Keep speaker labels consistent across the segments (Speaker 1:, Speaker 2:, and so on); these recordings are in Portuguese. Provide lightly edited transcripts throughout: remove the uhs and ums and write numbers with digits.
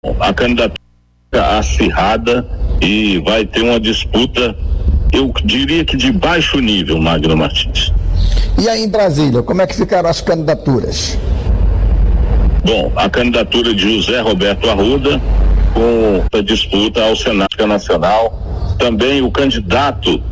Speaker 1: A candidatura acirrada e vai ter uma disputa, eu diria que de baixo nível, Magno Martins.
Speaker 2: E aí em Brasília, como é que ficaram as candidaturas?
Speaker 1: Bom, a candidatura de José Roberto Arruda com a disputa ao Senado Nacional, também o candidato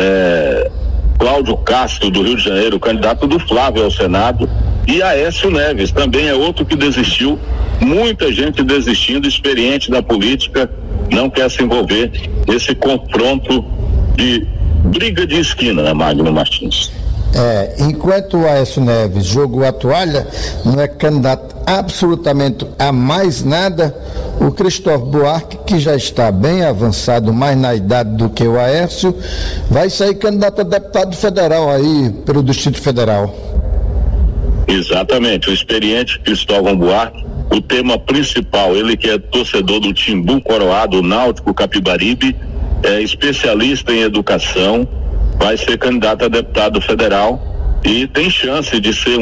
Speaker 1: Cláudio Castro do Rio de Janeiro, o candidato do Flávio ao Senado, e Aécio Neves, também é outro que desistiu, muita gente desistindo, experiente da política, não quer se envolver nesse confronto de briga de esquina, né, Magno Martins?
Speaker 2: Enquanto o Aécio Neves jogou a toalha, não é candidato absolutamente a mais nada, o Cristóvão Buarque, que já está bem avançado, mais na idade do que o Aécio, vai sair candidato a deputado federal aí, pelo Distrito Federal.
Speaker 1: Exatamente, o experiente Cristóvão Buarque, o tema principal, ele que é torcedor do Timbu Coroado, Náutico Capibaribe, é especialista em educação, vai ser candidato a deputado federal e tem chance de ser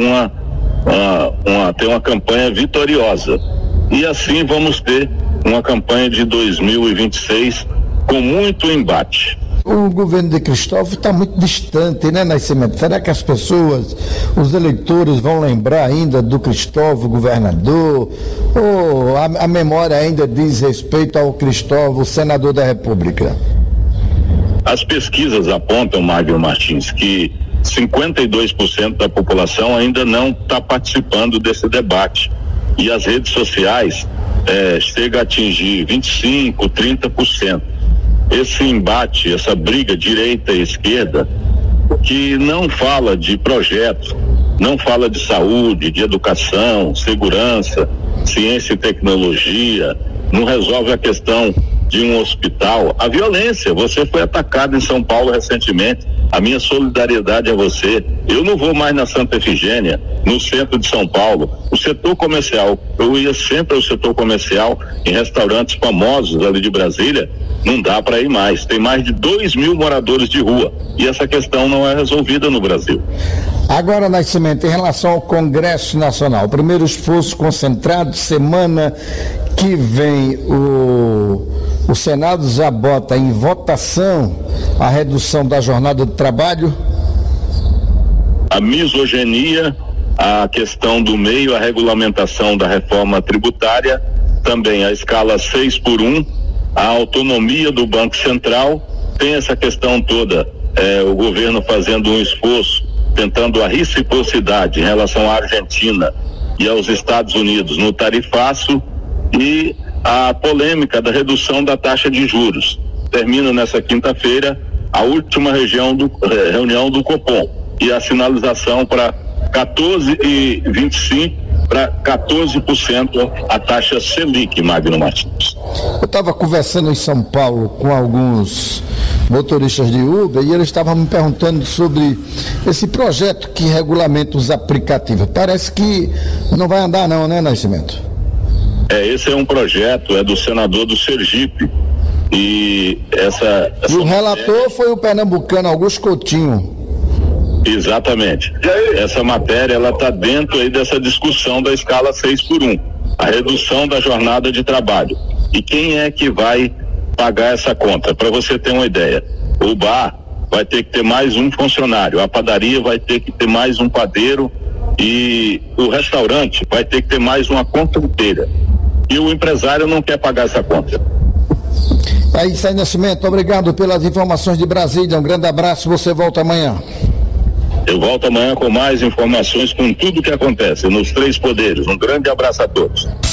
Speaker 1: ter uma campanha vitoriosa. E assim vamos ter uma campanha de 2026 com muito embate.
Speaker 2: O governo de Cristóvão está muito distante, né, Nascimento? Será que as pessoas, os eleitores vão lembrar ainda do Cristóvão governador? Ou a memória ainda diz respeito ao Cristóvão senador da República?
Speaker 1: As pesquisas apontam, Magno Martins, que 52% da população ainda não está participando desse debate. E as redes sociais chega a atingir 25%, 30%. Esse embate, essa briga direita e esquerda, que não fala de projetos, não fala de saúde, de educação, segurança, ciência e tecnologia, não resolve a questão de um hospital. A violência, você foi atacado em São Paulo recentemente, a minha solidariedade a você. Eu não vou mais na Santa Efigênia, no centro de São Paulo. O setor comercial, eu ia sempre ao setor comercial, em restaurantes famosos ali de Brasília, não dá para ir mais. Tem mais de 2.000 moradores de rua e essa questão não é resolvida no Brasil.
Speaker 2: Agora, Nascimento, em relação ao Congresso Nacional, o primeiro esforço concentrado, semana que vem o Senado já bota em votação a redução da jornada de trabalho?
Speaker 1: A misoginia, a questão do meio, a regulamentação da reforma tributária, também a escala 6x1, a autonomia do Banco Central, tem essa questão toda, o governo fazendo um esforço, tentando a reciprocidade em relação à Argentina e aos Estados Unidos no tarifaço, e a polêmica da redução da taxa de juros. Termina nessa quinta-feira a última reunião do Copom e a sinalização para 14,25% para 14% a taxa Selic, Magno Martins.
Speaker 2: Eu estava conversando em São Paulo com alguns motoristas de Uber e eles estavam me perguntando sobre esse projeto que regulamenta os aplicativos. Parece que não vai andar não, né, Nascimento?
Speaker 1: Esse é um projeto, do senador do Sergipe. E
Speaker 2: o relator foi o pernambucano Augusto Coutinho.
Speaker 1: Exatamente. Essa matéria, ela está dentro aí dessa discussão da escala 6x1, a redução da jornada de trabalho. E quem é que vai pagar essa conta? Para você ter uma ideia, o bar vai ter que ter mais um funcionário, a padaria vai ter que ter mais um padeiro e o restaurante vai ter que ter mais uma conta inteira. E o empresário não quer pagar essa conta.
Speaker 2: É isso aí, Nascimento. Obrigado pelas informações de Brasília. Um grande abraço. Você volta amanhã.
Speaker 1: Eu volto amanhã com mais informações, com tudo que acontece nos três poderes. Um grande abraço a todos.